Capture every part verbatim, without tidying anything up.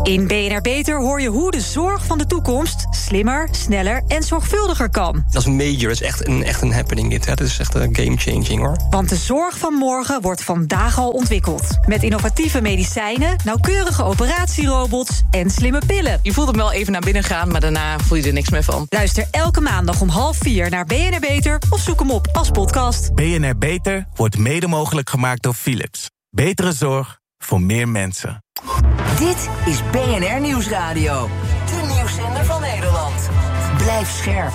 In B N R Beter hoor je hoe de zorg van de toekomst slimmer, sneller en zorgvuldiger kan. Dat is major, dat is echt een, echt een happening dit. Hè. Dat is echt een game-changing, hoor. Want de zorg van morgen wordt vandaag al ontwikkeld. Met innovatieve medicijnen, nauwkeurige operatierobots en slimme pillen. Je voelt hem wel even naar binnen gaan, maar daarna voel je er niks meer van. Luister elke maandag om half vier naar B N R Beter of zoek hem op als podcast. B N R Beter wordt mede mogelijk gemaakt door Philips. Betere zorg voor meer mensen. Dit is B N R Nieuwsradio. De nieuwszender van Nederland. Blijf scherp.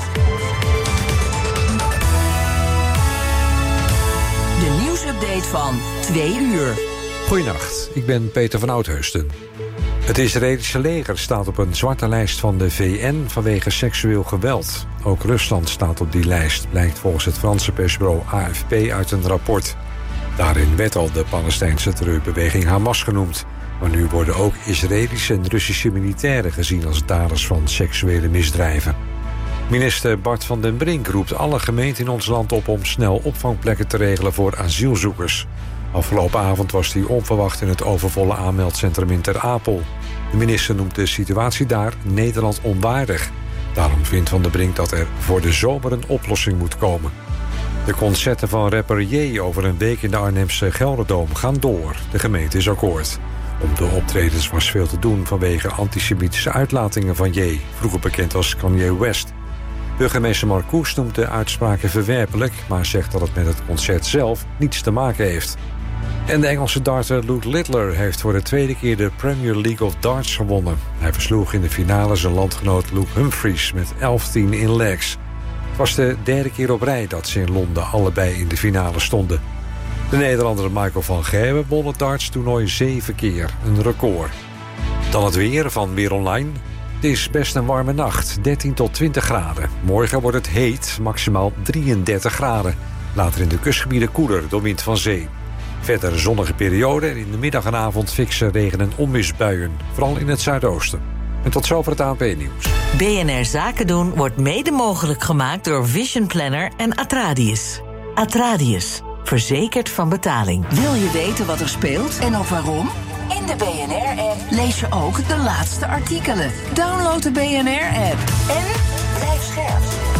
De nieuwsupdate van twee uur. Goedenacht, ik ben Peter van Oudheusden. Het Israëlische leger staat op een zwarte lijst van de V N vanwege seksueel geweld. Ook Rusland staat op die lijst, blijkt volgens het Franse persbureau A F P uit een rapport. Daarin werd al de Palestijnse terreurbeweging Hamas genoemd. Maar nu worden ook Israëlische en Russische militairen gezien als daders van seksuele misdrijven. Minister Bart van den Brink roept alle gemeenten in ons land op om snel opvangplekken te regelen voor asielzoekers. Afgelopen avond was hij onverwacht in het overvolle aanmeldcentrum in Ter Apel. De minister noemt de situatie daar Nederland onwaardig. Daarom vindt Van den Brink dat er voor de zomer een oplossing moet komen. De concerten van rapper J over een week in de Arnhemse Gelderdoom gaan door. De gemeente is akkoord. Om de optredens was veel te doen vanwege antisemitische uitlatingen van J, vroeger bekend als Kanye West. Burgemeester Marcoes noemt de uitspraken verwerpelijk, maar zegt dat het met het concert zelf niets te maken heeft. En de Engelse darter Luke Littler heeft voor de tweede keer de Premier League of Darts gewonnen. Hij versloeg in de finale zijn landgenoot Luke Humphries met elf tien in legs. Het was de derde keer op rij dat ze in Londen allebei in de finale stonden. De Nederlander Michael van Gerwen won het darts-toernooi zeven keer, een record. Dan het weer van Weer Online. Het is best een warme nacht, dertien tot twintig graden. Morgen wordt het heet, maximaal drieëndertig graden. Later in de kustgebieden koeler door wind van zee. Verder een zonnige periode en in de middag en avond fikse regen- en onweersbuien. Vooral in het zuidoosten. En tot zover het A N P-nieuws. B N R Zaken doen wordt mede mogelijk gemaakt door Vision Planner en Atradius. Atradius, verzekerd van betaling. Wil je weten wat er speelt en ook waarom? In de B N R-app lees je ook de laatste artikelen. Download de B N R-app en blijf scherp.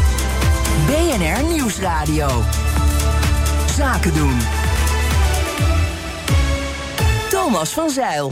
B N R Nieuwsradio. Zaken doen. Thomas van Zijl.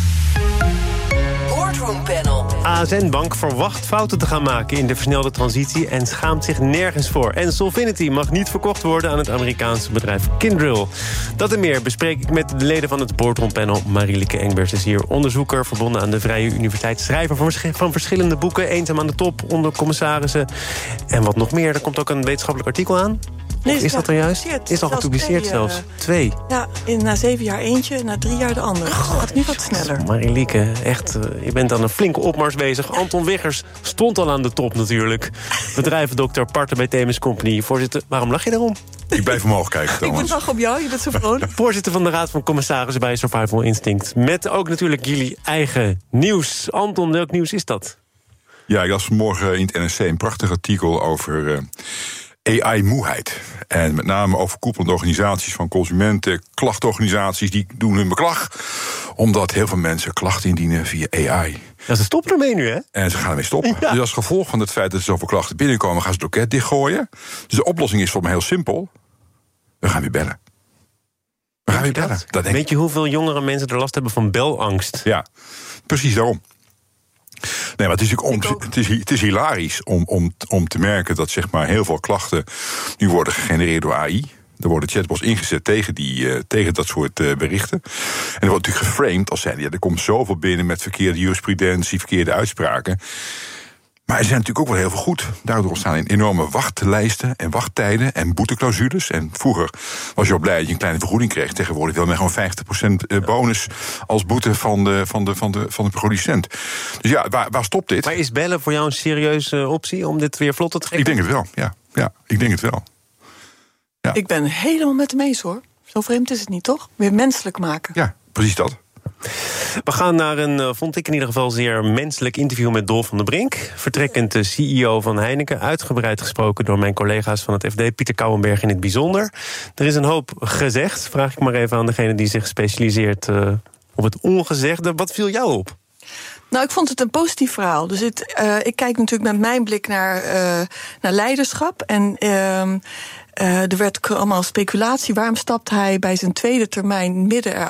Boardroom Panel. A S N Bank verwacht fouten te gaan maken in de versnelde transitie en schaamt zich nergens voor. En Solvinity mag niet verkocht worden aan het Amerikaanse bedrijf Kyndryl. Dat en meer bespreek ik met de leden van het Boardroom Panel. Marieleke Engbers is hier onderzoeker, verbonden aan de Vrije Universiteit. Schrijver van, vers- van verschillende boeken, Eenzaam aan de top, onder commissarissen. En wat nog meer, er komt ook een wetenschappelijk artikel aan. Nee, is dat er juist? Is al gepubliceerd twee, zelfs? Uh, twee? Ja, in, na zeven jaar eentje, na drie jaar de ander. Het gaat nu wat sneller. Marieleke, echt, uh, je bent aan een flinke opmars bezig. Anton Wiggers stond al aan de top natuurlijk. Bedrijvendokter, partner bij Themis Company. Voorzitter, waarom lach je daarom? Ik blijf omhoog kijken, Thomas. Ik moet lachen op jou, je bent zo vrolijk. Voorzitter van de Raad van Commissarissen bij Survival Instinct. Met ook natuurlijk jullie eigen nieuws. Anton, welk nieuws is dat? Ja, ik las vanmorgen in het N R C een prachtig artikel over Uh, A I-moeheid. En met name overkoepelende organisaties van consumenten, klachtorganisaties, die doen hun beklag. Omdat heel veel mensen klachten indienen via A I. Ja, ze stoppen ermee nu, hè? En ze gaan ermee stoppen. Ja. Dus als gevolg van het feit dat er zoveel klachten binnenkomen, gaan ze het loket dichtgooien. Dus de oplossing is voor mij heel simpel. We gaan weer bellen. We gaan weer bellen. Dat denk Weet je hoeveel jongere mensen er last hebben van belangst? Ja, precies daarom. Nee, maar het is natuurlijk om, het is, het is hilarisch om, om, om te merken dat zeg maar, heel veel klachten nu worden gegenereerd door A I. Er worden chatbots ingezet tegen, die, uh, tegen dat soort uh, berichten. En er wordt natuurlijk geframed als zijnde, ja, er komt zoveel binnen met verkeerde jurisprudentie, verkeerde uitspraken. Maar er zijn natuurlijk ook wel heel veel goed. Daardoor ontstaan enorme wachtlijsten en wachttijden en boeteclausules. En vroeger was je al blij dat je een kleine vergoeding kreeg. Tegenwoordig wil men gewoon vijftig procent bonus als boete van de, van de, van de, van de producent. Dus ja, waar, waar stopt dit? Maar is bellen voor jou een serieuze optie om dit weer vlotter te geven? Ik denk het wel, ja. ja ik denk het wel. Ja. Ik ben helemaal met hem eens, hoor. Zo vreemd is het niet, toch? Weer menselijk maken. Ja, precies dat. We gaan naar een, vond ik in ieder geval, zeer menselijk interview met Dolf van der Brink. Vertrekkend de C E O van Heineken. Uitgebreid gesproken door mijn collega's van het F D, Pieter Kouwenberg in het bijzonder. Er is een hoop gezegd. Vraag ik maar even aan degene die zich specialiseert uh, op het ongezegde. Wat viel jou op? Nou, ik vond het een positief verhaal. Dus het, uh, ik kijk natuurlijk met mijn blik naar, uh, naar leiderschap. En uh, uh, er werd allemaal speculatie. Waarom stapt hij bij zijn tweede termijn midden